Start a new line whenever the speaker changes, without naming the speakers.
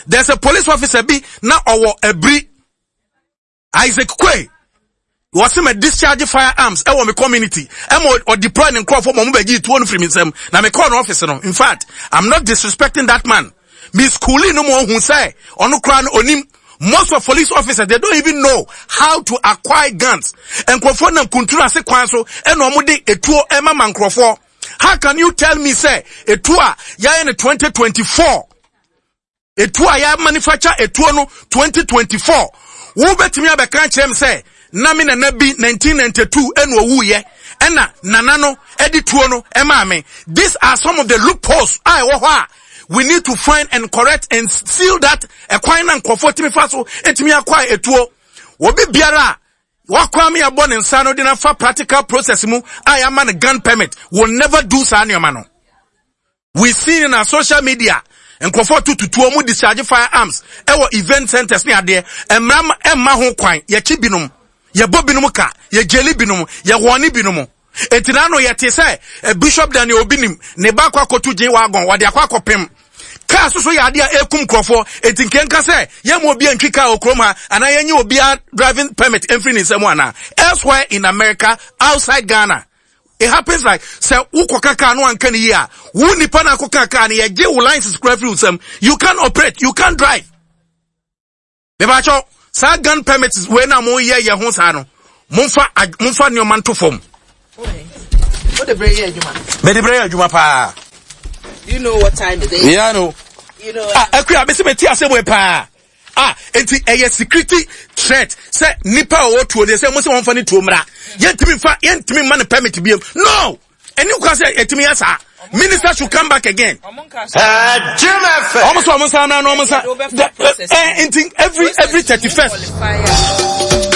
there's a police officer be na owo ebri Isaac Kwe was him a discharge firearms e wo me community e or deploy in crowd for mo beji to one free himself na me call officer no. In fact, I'm not disrespecting that man. Me schooling no mo hu say onu kra no onim. Most of police officers, they don't even know how to acquire guns. And Crawford and Kuntura se kwanso, and omudi etuo ema man Crawford. How can you tell me, say, etua ya in 2024? Etua ya manufacture etuo no 2024. Wo betimi abeka chem say, nami na nabi 1992 eno wu ye. Ena nanano edituo no ema ame. These are some of the loopholes. We need to find and correct and seal that acquire and comfortable faso etimi acquire etuo. Wobi biara wakwa me abon nsano de na fa practical process mu I am a gun permit will never do sa no. We see in our social media and comfort to mu discharge firearms ewo event centers ni ade emma ho kwan ye chi binum ye bobinum ka ye jeli binum ye woni binum. Etinano yete say Bishop Daniel Obinim ne ba kwa kotu je wagon wade akwa kopem ka so ya ade ekum krofo etinkenka say ye mo obi antwika okroma ana ye nye obi driving permit enfri ni semu ana elsewhere in America outside Ghana it happens like say ukoka ka no anka ni ya wu nipa na koka ka ni ye je wo license free usam you can't operate you can't drive bebacho sa gun permits we na mo ye ho sa no mumfa ni o man to form.
What the prayer, Juma?
Bedi prayer, Juma pa.
You know what time it is?
Yeah, I know.
You know.
Akuya besi beti asebwe pa. Enti eye security threat. Say nipa o tuo de say mo se won fa ni tuo mra. Yentimi man permit bi. No. And you can say etimi asa. Minister should come back again. Juma. Almost na no almost. Every 31st.